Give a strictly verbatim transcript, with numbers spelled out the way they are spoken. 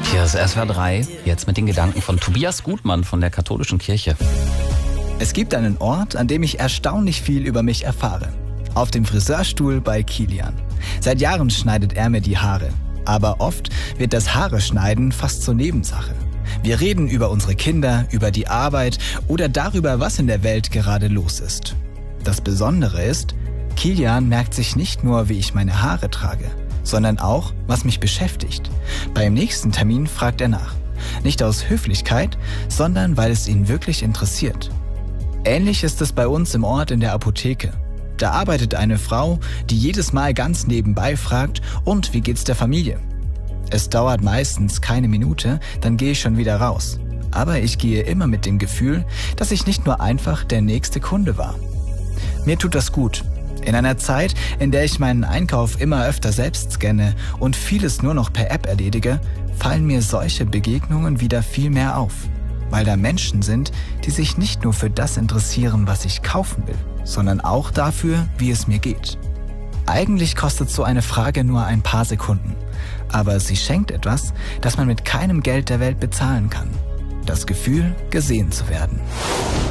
Hier ist S W R drei, jetzt mit den Gedanken von Tobias Gutmann von der Katholischen Kirche. Es gibt einen Ort, an dem ich erstaunlich viel über mich erfahre. Auf dem Friseurstuhl bei Kilian. Seit Jahren schneidet er mir die Haare. Aber oft wird das Haare-Schneiden fast zur Nebensache. Wir reden über unsere Kinder, über die Arbeit oder darüber, was in der Welt gerade los ist. Das Besondere ist, Kilian merkt sich nicht nur, wie ich meine Haare trage, sondern auch, was mich beschäftigt. Beim nächsten Termin fragt er nach. Nicht aus Höflichkeit, sondern weil es ihn wirklich interessiert. Ähnlich ist es bei uns im Ort in der Apotheke. Da arbeitet eine Frau, die jedes Mal ganz nebenbei fragt, und wie geht's der Familie? Es dauert meistens keine Minute, dann gehe ich schon wieder raus. Aber ich gehe immer mit dem Gefühl, dass ich nicht nur einfach der nächste Kunde war. Mir tut das gut. In einer Zeit, in der ich meinen Einkauf immer öfter selbst scanne und vieles nur noch per App erledige, fallen mir solche Begegnungen wieder viel mehr auf. Weil da Menschen sind, die sich nicht nur für das interessieren, was ich kaufen will, sondern auch dafür, wie es mir geht. Eigentlich kostet so eine Frage nur ein paar Sekunden, aber sie schenkt etwas, das man mit keinem Geld der Welt bezahlen kann. Das Gefühl, gesehen zu werden.